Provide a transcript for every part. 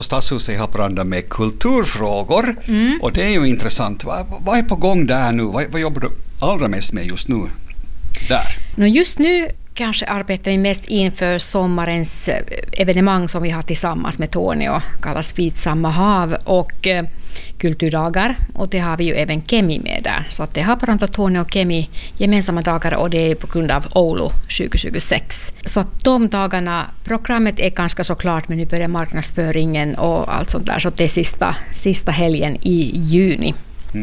Stadshuset i Haparanda med kulturfrågor och det är ju intressant. Vad är på gång där nu? Vad jobbar du allra mest med just nu där? Just nu kanske arbetar vi mest inför sommarens evenemang som vi har tillsammans med Torneå, kallas Vitsamma hav och kulturdagar, och det har vi ju även Kemi med där. Så att det har Haparanda, Torneå och Kemi gemensamma dagar, och det är på grund av Oulu 2026. Så att de dagarna, programmet är ganska så klart, men nu börjar marknadsföringen och allt sånt där, så det är sista helgen i juni.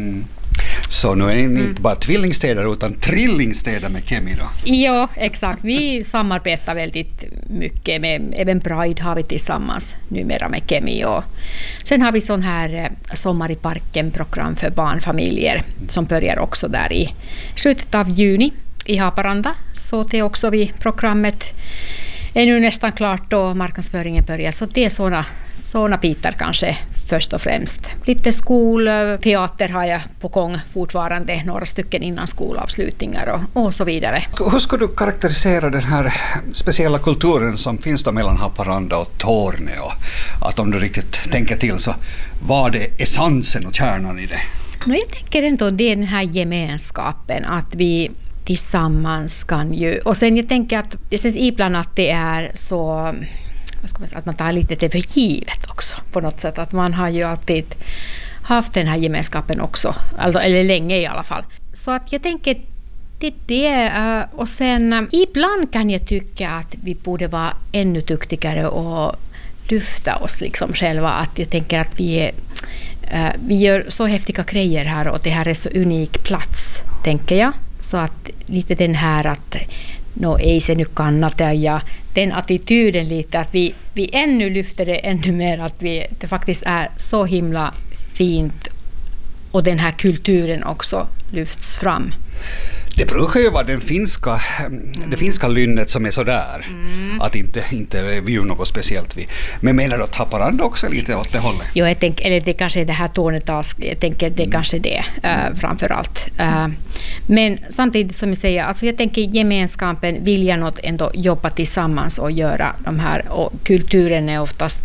Så nu är ni inte bara tvillingstäder utan trillingstäder med Kemi då? Ja, exakt. Vi samarbetar väldigt mycket med, även Pride har vi tillsammans numera med Kemi. Och sen har vi sån här Sommar i parken-program för barnfamiljer som börjar också där i slutet av juni i Haparanda. Så det är också vi programmet är nu nästan klart då marknadsföringen börjar. Så det är såna bitar kanske först och främst. Lite skolteater har jag på gång fortfarande, några stycken innan skolavslutningar och så vidare. Hur ska du karaktärisera den här speciella kulturen som finns då mellan Haparanda och Torneå? Att om du riktigt tänker till, så vad är essensen och kärnan i det? Jag tänker ändå det är den här gemenskapen, att vi tillsammans kan ju, och sen jag tänker att det känns ibland att det är så, vad ska man säga, att man tar lite det för givet också på något sätt, att man har ju alltid haft den här gemenskapen också, eller länge i alla fall. Så att jag tänker det, och sen ibland kan jag tycka att vi borde vara ännu duktigare och lyfta oss liksom själva, att jag tänker att vi gör så häftiga grejer här, och det här är så unik plats, tänker jag. Så att lite den här att ei se nyt kannata, ja den attityden lite, att vi ännu lyfter det ännu mer, att det faktiskt är så himla fint, och den här kulturen också lyfts fram. Det brukar ju vara det finska lynnet som är sådär, att inte vi gör något speciellt. Men menar du att Haparanda också är lite åt det hållet? Jo, jag tänker, eller det kanske är det här Tornedals, jag tänker det kanske det framförallt. Men samtidigt som jag säger, alltså jag tänker gemenskapen, viljan att ändå jobba tillsammans och göra de här, och kulturen är oftast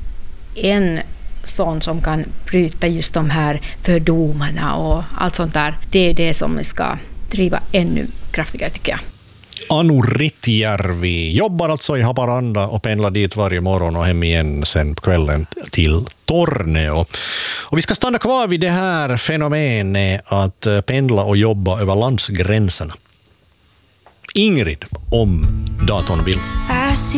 en sån som kan bryta just de här fördomarna och allt sånt där. Det är det som vi ska driva ännu kraftigare, tycker jag. Anu Rittjärvi jobbar alltså i Haparanda och pendlar dit varje morgon och hem igen sen på kvällen till Torneå. Och vi ska stanna kvar vid det här fenomenet att pendla och jobba över landsgränserna. Ingrid om datorn vill.